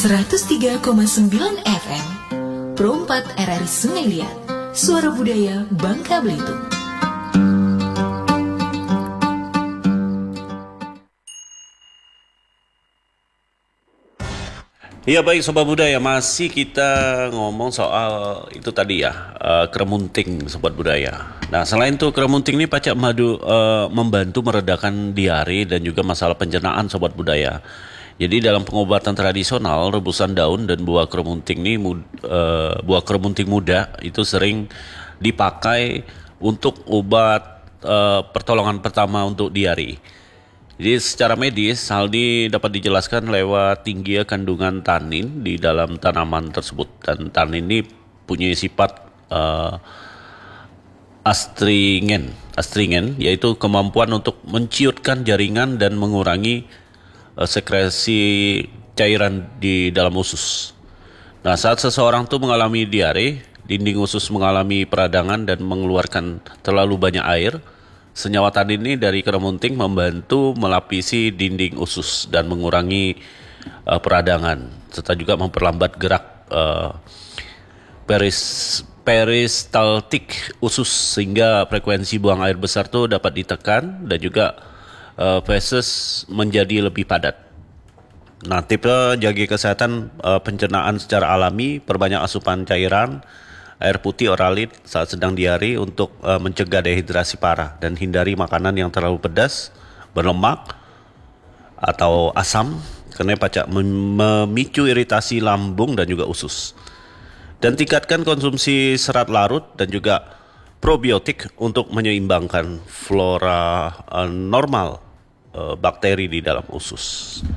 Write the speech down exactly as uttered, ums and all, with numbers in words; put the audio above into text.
seratus tiga koma sembilan F M Pro empat R R I Sungai Liat, Suara Budaya Bangka Belitung. Iya baik Sobat Budaya, masih kita ngomong soal itu tadi ya, uh, kremunting Sobat Budaya. Nah selain itu kremunting ini pacak madu uh, membantu meredakan diare dan juga masalah pencernaan Sobat Budaya. Jadi dalam pengobatan tradisional, rebusan daun dan buah kremunting ini, uh, buah kremunting muda itu sering dipakai untuk obat uh, pertolongan pertama untuk diare. Jadi secara medis, hal ini dapat dijelaskan lewat tinggi kandungan tanin di dalam tanaman tersebut. Dan tanin ini punya sifat uh, astringen, astringen, yaitu kemampuan untuk menciutkan jaringan dan mengurangi uh, sekresi cairan di dalam usus. Nah, saat seseorang tuh mengalami diare, dinding usus mengalami peradangan dan mengeluarkan terlalu banyak air, senyawa tanin ini dari kremunting membantu melapisi dinding usus dan mengurangi uh, peradangan, serta juga memperlambat gerak uh, peris, peristaltik usus sehingga frekuensi buang air besar itu dapat ditekan dan juga uh, feses menjadi lebih padat. Nah, tipe jaga kesehatan uh, pencernaan secara alami, perbanyak asupan cairan air putih oralit saat sedang diare untuk uh, mencegah dehidrasi parah dan hindari makanan yang terlalu pedas, berlemak atau asam karena pacak memicu iritasi lambung dan juga usus. Dan tingkatkan konsumsi serat larut dan juga probiotik untuk menyeimbangkan flora uh, normal uh, bakteri di dalam usus.